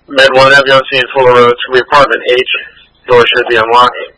Med 1, Evian scene, Fuller Road, to apartment H. Door should be unlocking.